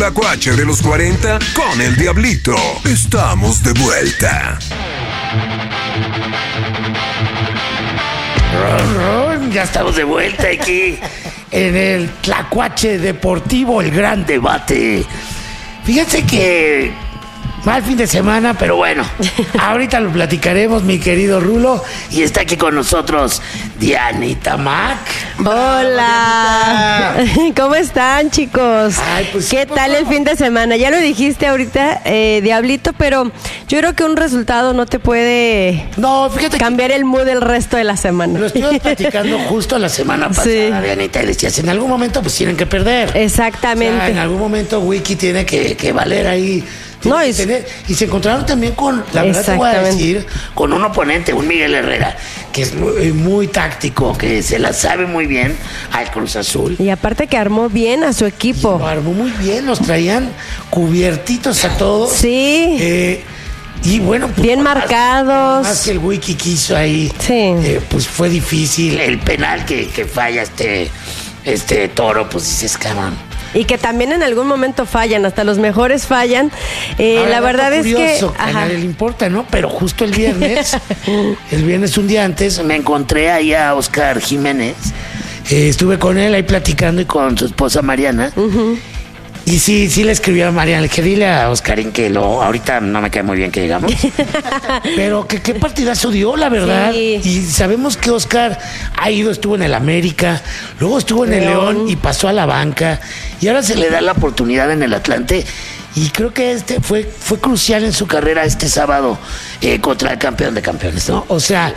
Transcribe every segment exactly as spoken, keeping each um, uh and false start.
Tlacuache de los cuarenta con el Diablito. Estamos de vuelta. Ron, ron, ya estamos de vuelta aquí en el Tlacuache Deportivo, el gran debate. Fíjate que mal fin de semana, pero bueno, ahorita lo platicaremos, mi querido Rulo. Y está aquí con nosotros Dianita Mac. Hola, ¿cómo están, chicos? Ay, pues, ¿Qué pues, tal el fin de semana? Ya lo dijiste ahorita, eh, Diablito, pero yo creo que un resultado no te puede No, fíjate que cambiar el mood el resto de la semana. lo estuvimos platicando justo la semana pasada, Sí. Dianita, y decías, en algún momento pues tienen que perder. Exactamente. O sea, en algún momento Wiki tiene que, que valer ahí. Tiene No, que y- tener- y se encontraron también con, la verdad te voy a Exactamente. decir, con un oponente, un Miguel Herrera, que es muy, muy táctico, que se la sabe muy bien al Cruz Azul. Y aparte que armó bien a su equipo. Lo armó muy bien, nos traían cubiertitos a todos. Sí. Eh, y bueno, pues, Bien más- marcados. Más que el Wiki quiso ahí, Sí. eh, pues fue difícil. El penal que, que falla este, este Toro, pues dices, cabrón. Y que también en algún momento fallan, hasta los mejores fallan. Eh, Ahora, la verdad dato es que... curioso, a ajá. nadie le importa, ¿no? Pero justo el viernes, el viernes un día antes, me encontré ahí a Oscar Jiménez. Eh, estuve con él ahí platicando y con su esposa Mariana. Y sí, sí le escribí a Mariana, le dije, dile a Oscarín que lo, ahorita no me cae muy bien que digamos. Pero que qué partidazo dio, la verdad. Sí. Y sabemos que Oscar ha ido, estuvo en el América, luego estuvo en el León. León y pasó a la banca. Y ahora se le da la oportunidad en el Atlante. Y creo que este fue, fue crucial en su carrera este sábado eh, contra el campeón de campeones, ¿no? O sea,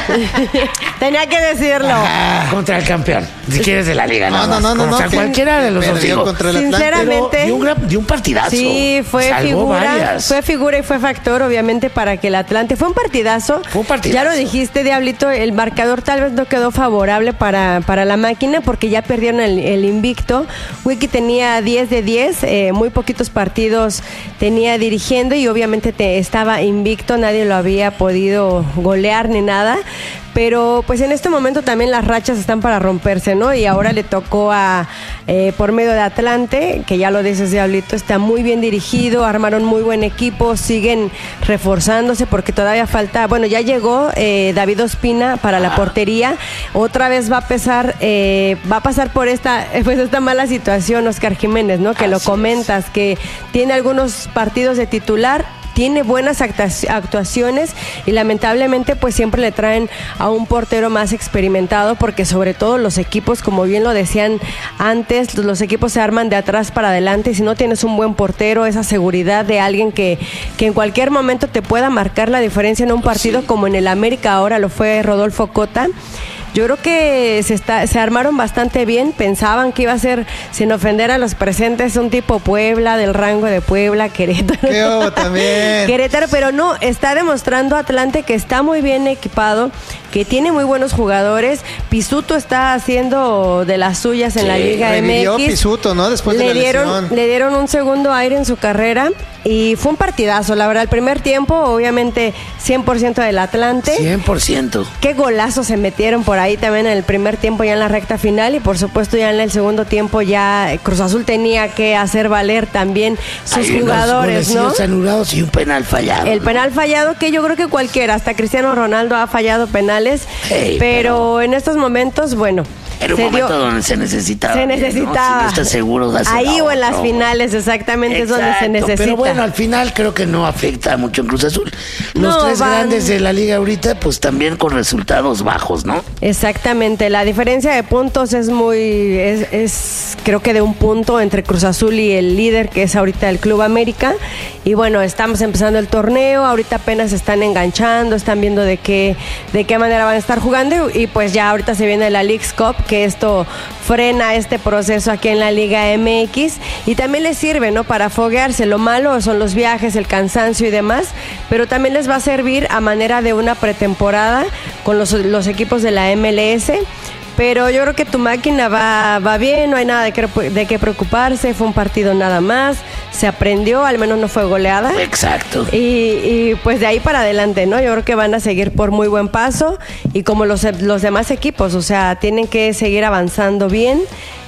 Tenía que decirlo. ah, contra el campeón. Si quieres de la liga, No, nada no, más. no, no, O sea, no, que- cualquiera de los dos. perdió digo. contra el Atlante. Sinceramente. Pero dio un, gran- dio un partidazo. Sí, fue Salvó figura, varias. fue figura y fue factor, obviamente, para que el Atlante fue un partidazo. Fue un partidazo. Ya lo dijiste, Diablito, el marcador tal vez no quedó favorable para, para la máquina porque ya perdieron el, el invicto. Wiki tenía diez de diez, eh, muy poquitos partidos tenía dirigiendo y obviamente te, estaba invicto, nadie lo había podido golear ni nada. Pero pues en este momento también las rachas están para romperse, ¿no? Y ahora le tocó a, eh, por medio de Atlante, que ya lo dices, Diablito, está muy bien dirigido, armaron muy buen equipo, siguen reforzándose porque todavía falta, bueno, ya llegó eh, David Ospina para la portería, otra vez va a pesar, eh, va a pasar por esta, pues esta mala situación Oscar Jiménez, ¿no? Que lo Así es. comentas, que tiene algunos partidos de titular, tiene buenas acta- actuaciones y lamentablemente pues siempre le traen a un portero más experimentado porque sobre todo los equipos, como bien lo decían antes, los equipos se arman de atrás para adelante y si no tienes un buen portero, esa seguridad de alguien que, que en cualquier momento te pueda marcar la diferencia en un partido como en el América ahora lo fue Rodolfo Cota. Yo creo que se está, se armaron bastante bien, pensaban que iba a ser, sin ofender a los presentes, un tipo Puebla, del rango de Puebla, Querétaro. ¿Qué hubo también? Querétaro, pero no, está demostrando Atlante que está muy bien equipado, que tiene muy buenos jugadores. Pisuto está haciendo de las suyas en Sí, la Liga revivió M X. Pisuto, ¿no? Después de le la dieron, lesión. le dieron un segundo aire en su carrera y fue un partidazo, la verdad. El primer tiempo, obviamente, cien por ciento del Atlante. cien por ciento. Qué golazos se metieron por ahí también en el primer tiempo, ya en la recta final, y por supuesto ya en el segundo tiempo ya Cruz Azul tenía que hacer valer también sus Hay unos jugadores, ¿no? golecitos anulados y un penal fallado. El ¿no? penal fallado que yo creo que cualquiera, hasta Cristiano Ronaldo ha fallado penales, Hey, pero, pero- en estos momentos, bueno, Era un se momento dio- donde se necesitaba. se bien, ¿no? necesitaba. Si no estás seguro, dásela ahí a o en las otro. finales, exactamente, es donde se Exacto, necesita. Pero bueno, al final creo que no afecta mucho en Cruz Azul. Los No, tres van- grandes de la liga ahorita, pues también con resultados bajos, ¿no? Exactamente, la diferencia de puntos es muy, es, es creo que de un punto entre Cruz Azul y el líder que es ahorita el Club América. Y bueno, estamos empezando el torneo, ahorita apenas están enganchando, están viendo de qué, de qué manera van a estar jugando y pues ya ahorita se viene la Leagues Cup, que esto frena este proceso aquí en la Liga M X y también les sirve, ¿no? Para foguearse. Lo malo son los viajes, el cansancio y demás, pero también les va a servir a manera de una pretemporada con los, los equipos de la M L S. Pero yo creo que tu máquina va, va bien, no hay nada de qué, de qué preocuparse, fue un partido nada más, se aprendió, al menos no fue goleada. Exacto. Y, y pues de ahí para adelante, ¿no? Yo creo que van a seguir por muy buen paso y como los, los demás equipos, o sea, tienen que seguir avanzando bien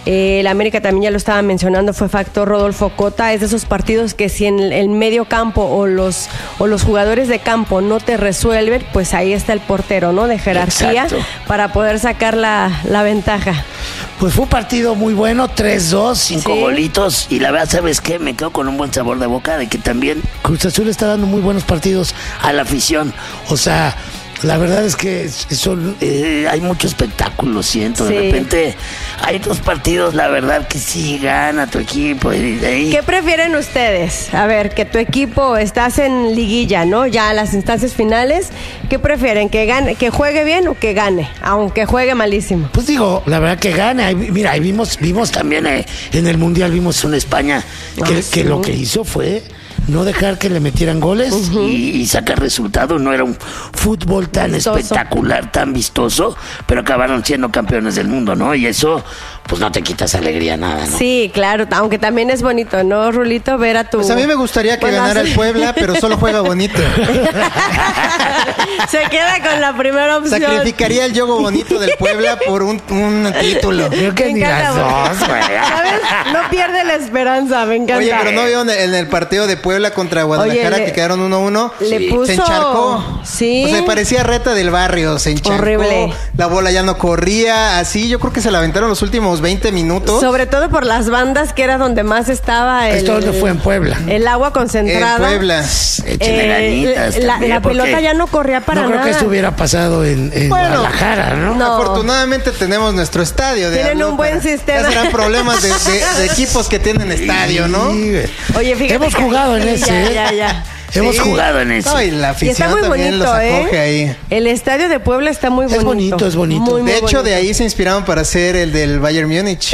Eh, el América también ya lo estaba mencionando, fue factor Rodolfo Cota. Es de esos partidos que si en el medio campo o los, o los jugadores de campo no te resuelven, pues ahí está el portero, ¿no? De jerarquía. Exacto. Para poder sacar la, la ventaja. Pues fue un partido muy bueno, tres dos, cinco Sí. golitos. Y la verdad, ¿sabes qué? Me quedo con un buen sabor de boca de que también Cruz Azul está dando muy buenos partidos a la afición. O sea, la verdad es que son, eh, hay mucho espectáculo, siento. Sí. De repente hay dos partidos, la verdad, que sí gana tu equipo. Y de ahí... ¿Qué prefieren ustedes? A ver, que tu equipo estás en liguilla, ¿no? Ya en las instancias finales. ¿Qué prefieren? ¿Que gane, que juegue bien o que gane? Aunque juegue malísimo. Pues digo, la verdad que gana. Ahí, mira, ahí vimos, vimos también eh, en el Mundial, vimos una España que, Ah, sí. que lo que hizo fue no dejar que le metieran goles uh-huh. y, y sacar resultados. No era un fútbol tan Vistoso. espectacular, tan vistoso, pero acabaron siendo campeones del mundo, ¿no? Y eso, pues no te quitas alegría nada, ¿no? Sí, claro, aunque también es bonito, ¿no, Rulito? Ver a tu... Pues a mí me gustaría que Bueno, ganara así- el Puebla, pero solo juega bonito. Se queda con la primera opción. Sacrificaría el yogo bonito del Puebla por un, un título. Creo que Me ni encanta, las dos, güey. ¿Sabes? No pierde la esperanza, me encanta. Oye, pero no vieron en el partido de Puebla contra Guadalajara Oye, le- que quedaron uno uno. le Sí. puso- Se encharcó. Sí. O sea, parecía reta del barrio. Se encharcó. Horrible. La bola ya no corría. Así, yo creo que se la aventaron los últimos veinte minutos. Sobre todo por las bandas, que era donde más estaba el... Esto no fue en Puebla. El agua concentrada. En Puebla. Échenle Eh, ganitas la, también, la porque pelota ya no corría para no creo nada. que esto hubiera pasado en, en Bueno. Guadalajara, ¿no? No. Afortunadamente tenemos nuestro estadio. De Tienen un buen sistema. Ya serán problemas de, de- de equipos que tienen estadio, ¿no? Sí, güey. Oye, fíjate Hemos que- jugado en sí, ese, ya, ¿eh? ya, ya. Hemos Sí. jugado en ese. No, y la Y está afición muy también bonito, los ¿eh? acoge ahí. El estadio de Puebla está muy Es bonito. bonito, es bonito. Muy, muy De hecho, bonito. de ahí se inspiraron para hacer el del Bayern Múnich.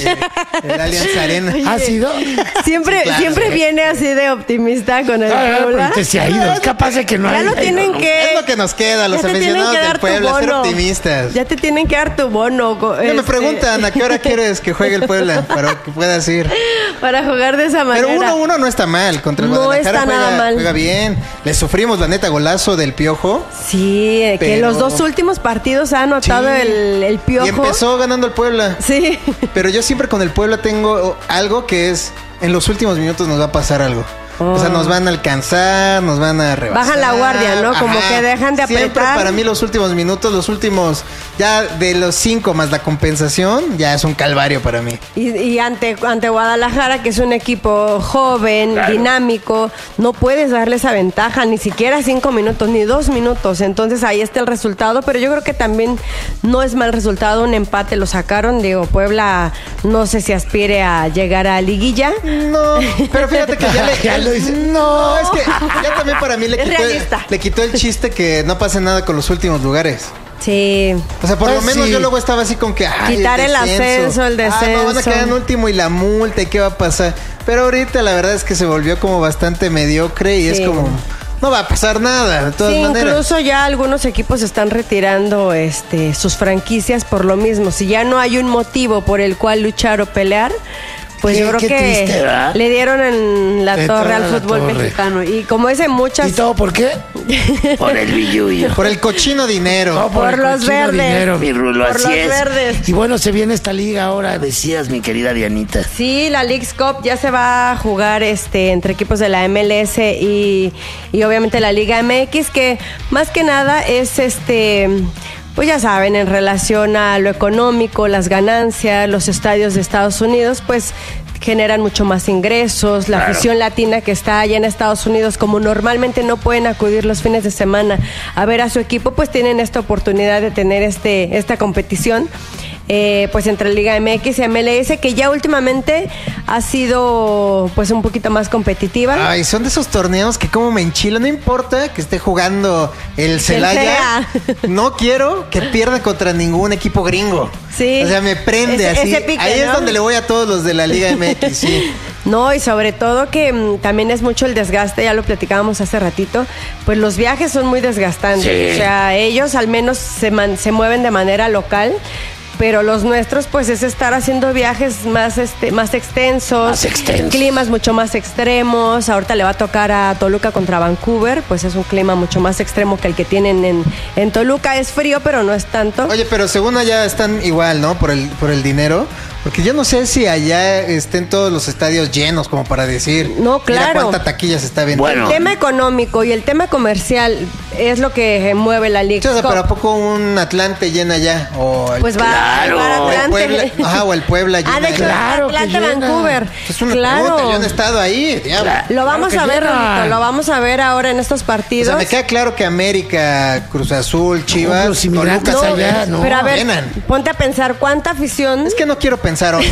el, el Allianz Arena. ¿Ha sido? Siempre, Sí, claro. siempre viene así de optimista con el Ah, Puebla. pero se ha ido. Es capaz de que no Ya haya lo ido, tienen ¿no? que... Es lo que nos queda, los ya te tienen aficionados que del dar tu Puebla, ser bono. optimistas. Ya te tienen que dar tu bono. co- Ya me este, preguntan a qué hora quieres que juegue el Puebla para que puedas ir. Para jugar de esa manera. Pero uno uno no está mal. Contra el No Guadalajara está juega, nada mal. juega bien. Le sufrimos, la neta, golazo del Piojo. Sí, eh, que Pero- los dos últimos partidos ha anotado Sí. el, el Piojo. Y empezó ganando el Puebla. Sí. Pero yo siempre con el Puebla tengo algo que es, en los últimos minutos nos va a pasar algo. O sea, Oh. nos van a alcanzar, nos van a rebasar. Bajan la guardia, ¿no? Como que dejan de Siempre apretar. para mí los últimos minutos, los últimos, ya de los cinco más la compensación, ya es un calvario para mí. Y, y ante, ante Guadalajara, que es un equipo joven, Claro. dinámico, no puedes darle esa ventaja, ni siquiera cinco minutos, ni dos minutos. Entonces ahí está el resultado, pero yo creo que también no es mal resultado, un empate lo sacaron. Digo, Puebla no sé si aspire a llegar a liguilla. No, pero fíjate que ya le... Ya lo dice. No, es que ya también para mí le Es quitó, realista. le quitó el chiste que no pase nada con los últimos lugares. Sí. O sea, por Pues lo menos sí. yo luego estaba así con que... ay, Quitar el ascenso, el Ah, no, van a descenso. quedar en último y la multa y qué va a pasar. Pero ahorita la verdad es que se volvió como bastante mediocre y Sí. es como... No va a pasar nada, de todas Sí, maneras. incluso ya algunos equipos están retirando este, sus franquicias por lo mismo. Si ya no hay un motivo por el cual luchar o pelear, pues Qué- yo creo qué que triste, ¿verdad? le dieron en la Le torre dieron al en la fútbol torre. mexicano. Y como dicen muchas... ¿Y todo por qué? Por el billuyo. Por el cochino dinero. No, Por el los cochino verdes. dinero, mi Rulo, Por así los es. verdes. Y bueno, se viene esta liga ahora, decías, mi querida Dianita. Sí, la Leagues Cup ya se va a jugar este entre equipos de la M L S y, y obviamente la Liga M X, que más que nada es este... Pues ya saben, en relación a lo económico, las ganancias, los estadios de Estados Unidos, pues generan mucho más ingresos. La Claro. afición latina que está allá en Estados Unidos, como normalmente no pueden acudir los fines de semana a ver a su equipo, pues tienen esta oportunidad de tener este esta competición. Eh, pues entre Liga M X y M L S, que ya últimamente ha sido pues un poquito más competitiva. Ay, son de esos torneos que como me enchilo. No importa que esté jugando el Celaya. sea. No quiero que pierda contra ningún equipo gringo. Sí. O sea, me prende Ese- así. ese pique, Ahí es ¿no? donde le voy a todos los de la Liga M X, sí. No, y sobre todo que mm, también es mucho el desgaste, ya lo platicábamos hace ratito, pues los viajes son muy desgastantes. Sí. O sea, ellos al menos se, man- se mueven de manera local. pero los nuestros pues es estar haciendo viajes más este más extensos, Más extensos. climas mucho más extremos. Ahorita le va a tocar a Toluca contra Vancouver, pues es un clima mucho más extremo que el que tienen en, en Toluca. Es frío, pero no es tanto. Oye, pero según allá están igual, ¿no? Por el, por el dinero. Porque yo no sé si allá estén todos los estadios llenos como para decir. No, claro. Mira cuánta taquilla se está vendiendo. Bueno. El tema económico y el tema comercial es lo que mueve la Leagues Sí, o sea, Cup. pero ¿a poco un Atlante llena ya? O el, Pues va Claro. a o el Atlante. Puebla, ajá, o el Puebla llena Ah, de hecho, ya. Claro que Atlanta, llena. Vancouver. Es una claro. pregunta, yo no he estado ahí. diablo. Lo vamos Claro a que ver, llena. Rolito, lo vamos a ver ahora en estos O partidos. sea, me queda claro que América, Cruz Azul, Chivas, No, los inmigrantes Toluca, allá, ¿sabes? no. Pero a ver, llenan. ponte a pensar cuánta afición. Es que no quiero pensar hoy.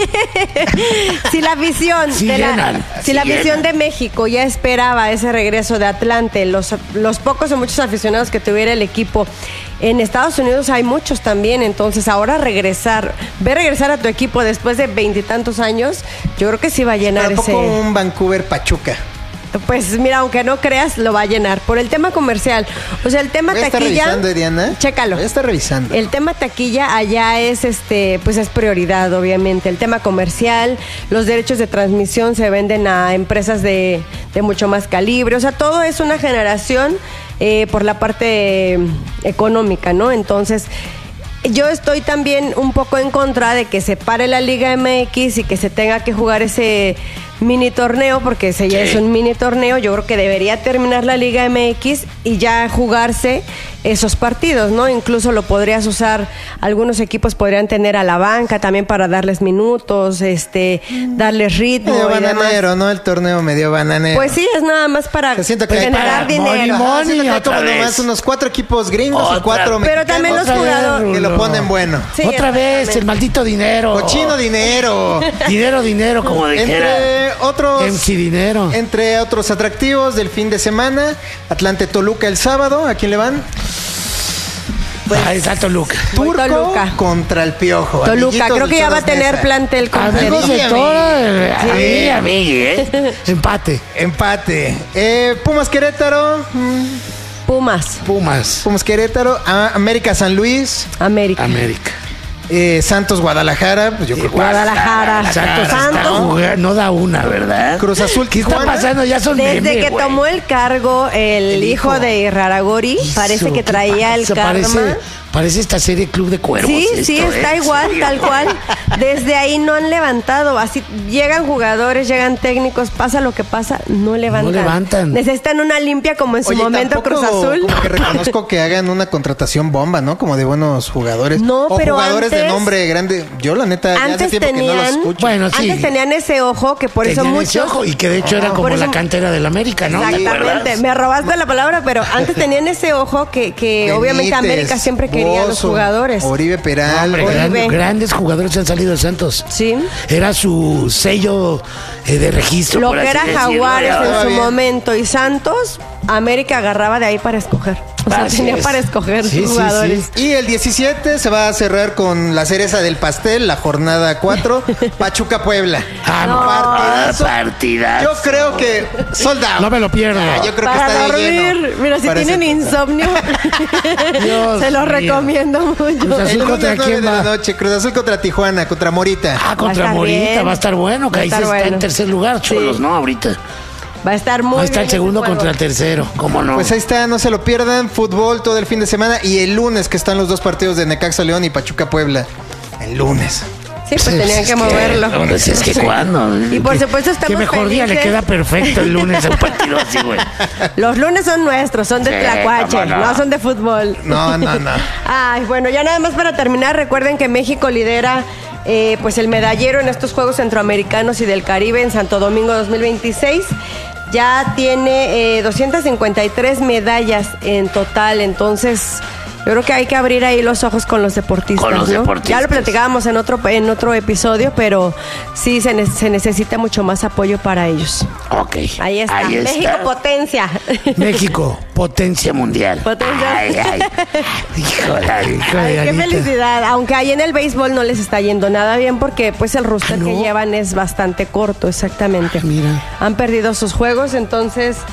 Si la visión Sí de la, llenan, si sí la visión llenan. de México ya esperaba ese regreso de Atlante, los, los pocos o muchos aficionados que tuviera el equipo, en Estados Unidos hay muchos también, entonces ahora regresar, ver regresar a tu equipo después de veintitantos años, yo creo que sí va a llenar Tampoco ese. un Vancouver Pachuca. Pues mira, aunque no creas, lo va a llenar. Por el tema comercial. O sea, el tema Voy a estar taquilla. revisando, Diana. Chécalo. Voy a estar revisando. El tema taquilla allá es este, pues es prioridad, obviamente. El tema comercial, los derechos de transmisión se venden a empresas de, de mucho más calibre. O sea, todo es una generación eh, por la parte eh, económica, ¿no? Entonces, yo estoy también un poco en contra de que se pare la Liga M X y que se tenga que jugar ese mini torneo, porque ese ya Sí. es un mini torneo. Yo creo que debería terminar la Liga M X y ya jugarse esos partidos, ¿no? Incluso lo podrías usar, algunos equipos podrían tener a la banca también para darles minutos, este, darles ritmo. Medio y demás. bananero, ¿no? El torneo medio bananero. Pues sí, es nada más para Yo siento que hay generar para dinero. money, Ajá, siento que hay otra como vez. nomás unos cuatro equipos gringos Otra. y cuatro Pero mexicanos también los Otra vez, jugadores. que lo Rulo. ponen bueno. Sí, Otra vez, exactamente. el maldito dinero. Cochino dinero. Dinero, dinero, como dijera. Entre otros M C Dinero. Entre otros atractivos del fin de semana, Atlante Toluca el sábado, ¿a quién le van? Ahí está Toluca. Voy Turco Toluca. contra el Piojo. Toluca, amiguitos creo de que ya va a Choros tener Mesa. plantel completo. Amigos de Amigo. todo. el- Sí. Amigue, amigue, ¿eh? Empate. Empate. Eh, Pumas Querétaro. mm, Pumas, Pumas. Pumas Querétaro. A- América San Luis. América. América. eh, Santos Guadalajara. Pues yo creo que Guadalajara. Santos está Santos. jugando, no da una, ¿verdad? Cruz Azul, ¿Qué está Tijuana. pasando? Ya son Desde meme, que güey. tomó el cargo el, El hijo. hijo. de Iraragorri, parece Eso, que ¿qué traía el pasa? karma. Parece, parece esta serie Club de Cuervos. Sí, esto, sí, está ¿eh? igual, Sí, tal cual. Desde ahí no han levantado. Así llegan jugadores, llegan técnicos, pasa lo que pasa, no levantan. levantan. Necesitan una limpia como en su Oye, momento tampoco Cruz Azul. Como que reconozco que hagan una contratación bomba, ¿no? Como de buenos jugadores. No, o pero jugadores de antes- nombre grande. Yo, la neta, ya hace Antes tiempo que no los tenían, escucho. Bueno, sí. antes tenían ese ojo que por eso Tenían muchos. ese ojo, y que de hecho era Ah. como Por eso- la cantera del América, ¿no? ¿Te Exactamente, acuerdas? me robaste la palabra, pero antes tenían ese ojo que, que obviamente Benítez, América siempre quería a los Bozo, jugadores. Oribe Peral. Hombre, Oribe. gran- grandes jugadores han salido de Santos. Sí. Era su sello eh, de registro. Lo por que así era decirlo, Jaguares ya. en va su bien. momento y Santos, América agarraba de ahí para escoger. O sea, Así tenía es. para escoger Sí, sus sí, jugadores. sí. Y el diecisiete se va a cerrar con la cereza del pastel, la jornada cuatro, Pachuca Puebla. Ah, no. Partidazo. Partidazo. Yo creo que sold out. No me lo pierdo. Ah, yo creo que Para está de dormir. lleno. Mira, si Parece- tienen insomnio, Dios se los mío. recomiendo mucho. Cruz El Azul lunes contra nueve quién de la va. noche, Cruz Azul contra Tijuana, contra Morita. Ah, Va a contra estar Morita. bien. Va a estar bueno, que Va a ahí se estar está en bueno. tercer lugar, Cholos, ¿no? Ahorita. Va a estar muy Va a estar el bien segundo ese juego. contra el tercero. ¿Cómo no? Pues ahí está, no se lo pierdan. Fútbol todo el fin de semana y el lunes que están los dos partidos de Necaxa León y Pachuca Puebla. El lunes. Sí, pues tenían Es que moverlo. no, pues es que cuándo. Y por Que- supuesto estamos Que mejor día le felices. queda perfecto el lunes el partido así, güey. Los lunes son nuestros, son de Sí, Tlacuache, cómo no. no son de fútbol. No, no, no. Ay, bueno, ya nada más para terminar, recuerden que México lidera eh, pues el medallero en estos Juegos Centroamericanos y del Caribe en Santo Domingo dos mil veintiséis. Ya tiene eh, doscientas cincuenta y tres medallas en total, entonces yo creo que hay que abrir ahí los ojos con los deportistas, Con los ¿no? deportistas. Ya lo platicábamos en otro en otro episodio, pero sí se, ne- se necesita mucho más apoyo para ellos. Ok. Ahí está, Ahí está. México potencia. México, potencia mundial. Potencia. Ay, ay. Híjole, híjole, Ay, qué Anita. felicidad. Aunque ahí en el béisbol no les está yendo nada bien porque pues el roster Ah, ¿no? que llevan es bastante corto, exactamente. Ah, mira. Han perdido sus juegos, entonces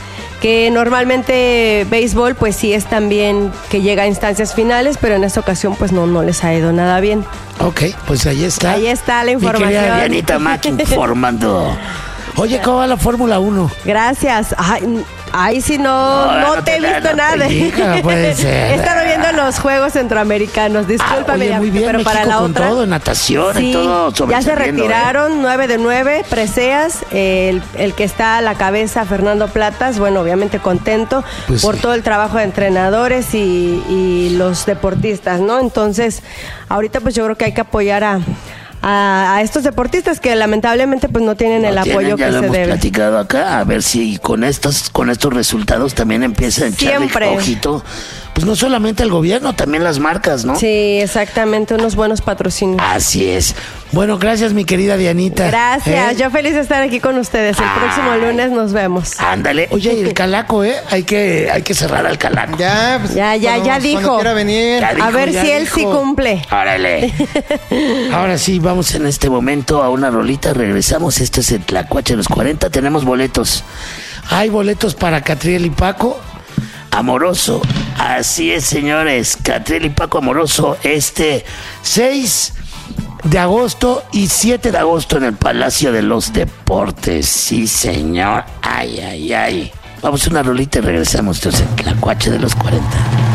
que normalmente béisbol pues sí es también que llega a instancias finales, pero en esta ocasión pues no, no les ha ido nada bien. Ok, pues ahí está. Ahí está la información. Mi querida Dianita Mac informando. Oye, ¿cómo va la Fórmula uno? Gracias. Ay, ay sí, no, No, no, no te he te la- visto no nada. te diga, puede ser. He estado viendo los Juegos Centroamericanos, Ah, discúlpame, oye, muy bien, pero México para la con otra. todo, en natación, Sí, en todo ya se sobresaliendo, retiraron nueve de nueve preseas. El, el que está a la cabeza, Fernando Platas, bueno, obviamente contento Pues por sí. todo el trabajo de entrenadores y, y los deportistas, ¿no? Entonces, ahorita pues yo creo que hay que apoyar a, a, a estos deportistas que lamentablemente pues no tienen No el tienen, apoyo ya que lo se hemos debe. platicado acá, a ver si con estos, con estos resultados también empieza a echarle Siempre. ojito. Pues no solamente el gobierno, también las marcas, ¿no? Sí, exactamente, unos buenos patrocinios. Así es. Bueno, gracias, mi querida Dianita. Gracias, ¿Eh? yo feliz de estar aquí con ustedes. El Ay. próximo lunes nos vemos. Ándale. Oye, y el calaco, ¿eh? Hay que, hay que cerrar al calaco. Ya, pues, Ya, ya, cuando- ya cuando dijo. quiera venir. Ya dijo, A ver ya si él dijo. sí cumple. Órale. Ahora sí, vamos en este momento a una rolita. Regresamos. Este es el Tlacuache de los cuarenta. Tenemos boletos. Hay boletos para Catriel y Paco. Amoroso. Así es, señores. Catriel y Paco Amoroso. Este seis de agosto y siete de agosto en el Palacio de los Deportes. Sí, señor. Ay, ay, ay. Vamos a una rolita y regresamos. Entonces, el Tlacuache de los cuarenta.